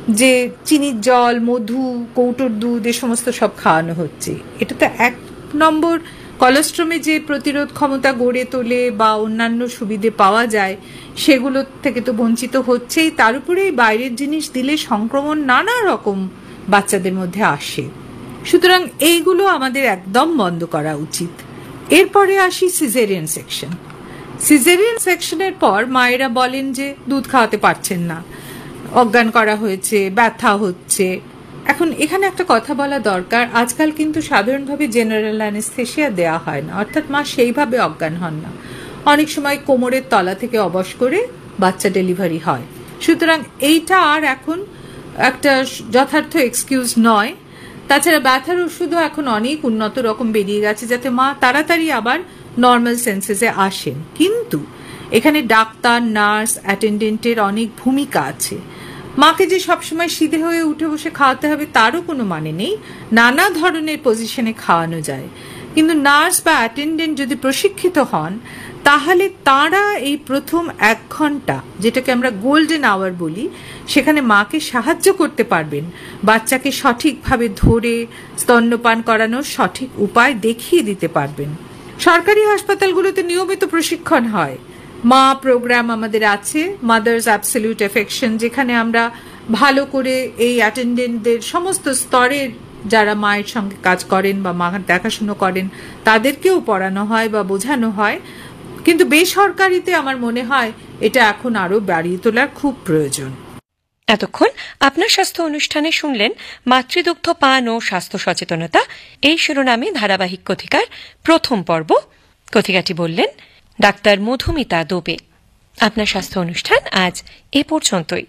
যে চিনির জল, মধু, কৌটোর দুধ এ সমস্ত সব খাওয়ানো হচ্ছে। এটা তো 1 নম্বর কলেস্ট্রমে যে প্রতিরোধ ক্ষমতা গড়ে তোলে বা অন্যান্য সুবিধে পাওয়া যায় সেগুলো থেকে তো বঞ্চিত হচ্ছেই। তার উপরে বাইরের জিনিস দিলে সংক্রমণ নানা রকম বাচ্চাদের মধ্যে আসে। সুতরাং এইগুলো আমাদের একদম বন্ধ করা উচিত। এরপরে আসি সিজারিয়ান সেকশন। সিজারিয়ান সেকশনের পর মায়েরা বলেন যে দুধ খাওয়াতে পারছেন না, অজ্ঞান করা হয়েছে, ব্যথা হচ্ছে। এখন এখানে একটা কথা বলা দরকার, আজকাল কিন্তু সাধারণভাবে জেনারেল অ্যানেস্থেসিয়া দেয়া হয় না, অর্থাৎ মা সেইভাবে অজ্ঞান হন না। অনেক সময় কোমরের তলা থেকে অবশ করে বাচ্চা ডেলিভারি হয়। সুতরাং এইটা আর এখন একটা যথার্থ এক্সকিউজ নয়। তাছাড়া ব্যথার ওষুধও এখন অনেক উন্নত রকম বেরিয়ে গেছে যাতে মা তাড়াতাড়ি আবার নর্মাল সেন্সেসে আসেন। কিন্তু এখানে ডাক্তার, নার্স, অ্যাটেন্ডেন্টের অনেক ভূমিকা আছে। মাকে যে সবসময় সিধে হয়ে উঠে বসে খাওয়াতে হবে তারও কোনো মানে নেই, নানা ধরনের পজিশনে খাওয়ানো যায়। কিন্তু নার্স বা অ্যাটেন্ডেন্ট যদি প্রশিক্ষিত হন তাহলে তারা এই প্রথম 1 ঘন্টা, যেটাকে আমরা গোল্ডেন আওয়ার বলি, সেখানে মাকে সাহায্য করতে পারবেন, বাচ্চাকে সঠিকভাবে ধরে স্তন্যপান করানোর সঠিক উপায় দেখিয়ে দিতে পারবেন। সরকারি হাসপাতালগুলোতে নিয়মিত প্রশিক্ষণ হয়। মা প্রোগ্রাম আমাদের আছে, মাদার্স অ্যাবসলিউট এফেকশন, যেখানে আমরা ভালো করে এই অ্যাটেন্ডেন্টদের সমস্ত স্তরের যারা মায়ের সঙ্গে কাজ করেন বা মা দেখাশুনো করেন তাদেরকেও পড়ানো হয় বা বোঝানো হয়। কিন্তু বেসরকারিতে আমার মনে হয় এটা এখন আরো বাড়িয়ে তোলার খুব প্রয়োজন। এতক্ষণ আপনার স্বাস্থ্য অনুষ্ঠানে শুনলেন মাতৃদুগ্ধ পান ও স্বাস্থ্য সচেতনতা এই শিরোনামে ধারাবাহিক কথিকার প্রথম পর্ব। কথিকাটি বললেন ডাক্তার মধুমিতা দোবে। আপনার স্বাস্থ্য অনুষ্ঠান আজ এ পর্যন্তই।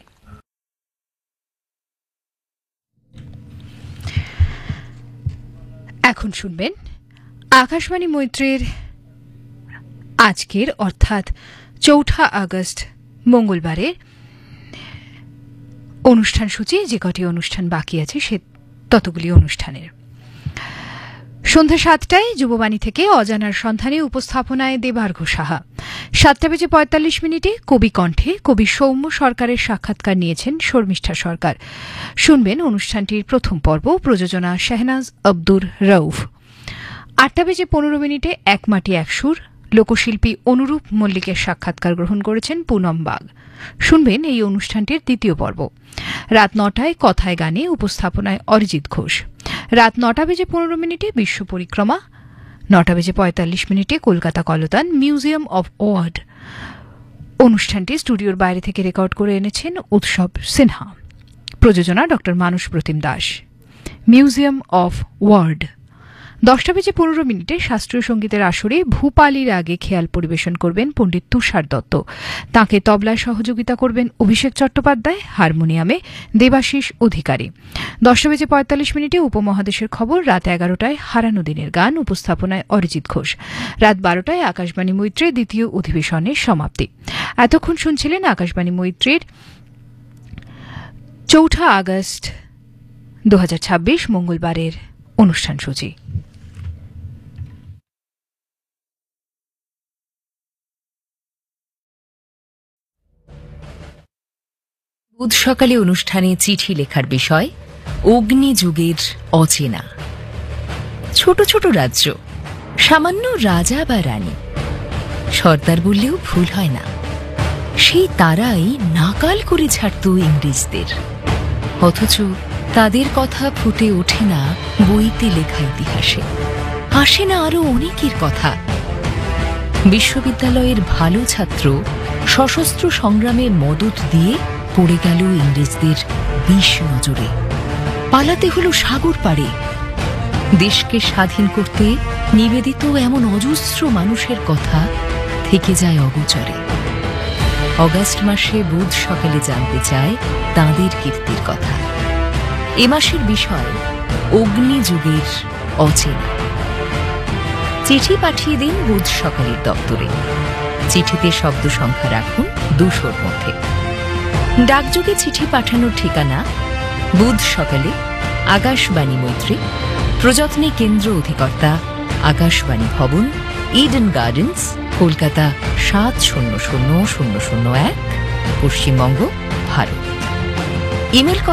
এখন শুনবেন আকাশবাণী মৈত্রীর আজকের অর্থাৎ 4 আগস্ট মঙ্গলবারের অনুষ্ঠান সূচি। যে কটি অনুষ্ঠান বাকি আছে সে ততগুলি অনুষ্ঠানের সন্ধ্যা 7টায় যুববাণী থেকে অজানার সন্ধানে উপস্থাপনায় দেবার্ঘ সাহা। 7:45 কবি কণ্ঠে কবি সৌম্য সরকারের সাক্ষাৎকার নিয়েছেন শর্মিষ্ঠা সরকার। শুনবেন অনুষ্ঠানটির প্রথম পর্ব, প্রযোজনা শাহনাজ আব্দুর রউফ। 8:15 এক মাটি এক সুর, লোকশিল্পী অনুরূপ মল্লিকের সাক্ষাৎকার গ্রহণ করেছেন পুনম বাগ। শুনবেন এই অনুষ্ঠানটির দ্বিতীয় পর্ব। রাত 9টায় কথায় গানে উপস্থাপনায় অরিজিৎ ঘোষ। রাত 9:15 বিশ্ব পরিক্রমা। 9:45 কলকাতা কলতান মিউজিয়াম অব ওয়ার্ড। অনুষ্ঠানটি স্টুডিওর বাইরে থেকে রেকর্ড করে এনেছেন উৎসব সিনহা। প্রযোজনা ড মানস প্রতিম দাস। Museum of word. 10:15 শাস্ত্রীয় সঙ্গীতের আসরে ভূপালির আগে খেয়াল পরিবেশন করবেন পণ্ডিত তুষার দত্ত। তাঁকে তবলায় সহযোগিতা করবেন অভিষেক চট্টোপাধ্যায়, হারমোনিয়ামে দেবাশিস অধিকারী। 10:45 উপমহাদেশের খবর। রাত 11টায় হারানো দিনের গান, উপস্থাপনায় অরিজিৎ ঘোষ। রাত 12টায় আকাশবাণী মৈত্রীর দ্বিতীয় অধিবেশনের সমাপ্তি। এতক্ষণ শুনছিলেন আকাশবাণী মৈত্রীর 4 আগস্ট 2026 মঙ্গলবারের অনুষ্ঠান সূচি। বুধ সকালে অনুষ্ঠানে চিঠি লেখার বিষয় অগ্নিযুগের অচেনা। ছোট ছোট রাজ্য, সামান্য রাজা বা রানী, সর্দার বললেও ভুল হয় না, সেই তারাই নাকাল করে ছাড়ত ইংরেজদের। অথচ তাদের কথা ফুটে ওঠে না বইতে লেখা ইতিহাসে, আসে না আরো অনেকের কথা। বিশ্ববিদ্যালয়ের ভালো ছাত্র সশস্ত্র সংগ্রামে মদত দিয়ে পড়ে গেল ইংরেজদের বিষ নজরে। পালাতে হলো সাগর পাড়ে। দেশকে স্বাধীন করতে নিবেদিত এমন অজস্র মানুষের কথা থেকে যায় অগোচরে। অগাস্ট মাসে বুধ সকালে জানতে চায় তাঁদের কীর্তির কথা। এ মাসের বিষয় অগ্নিযুগের অচেনা। চিঠি পাঠিয়ে দিন বুধ সকালের দপ্তরে। চিঠিতে শব্দ সংখ্যা রাখুন 200-র মধ্যে। ডাকযোগে চিঠি পাঠানোর ঠিকানা বুধ সকালে, আকাশবাণী মৈত্রী, প্রযত্নে কেন্দ্র অধিকর্তা, আকাশবাণী ভবন, Eden gardens, Kolkata 700001, Paschimbanga, Bharat. Email